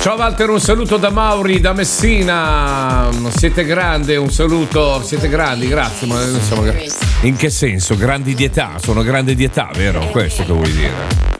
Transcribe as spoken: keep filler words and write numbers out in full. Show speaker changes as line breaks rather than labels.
Ciao Walter, un saluto da Mauri, da Messina. Siete grandi, un saluto. Siete grandi, grazie. Ma insomma, in che senso? Grandi di età? Sono grandi di età, vero? Questo che vuoi dire?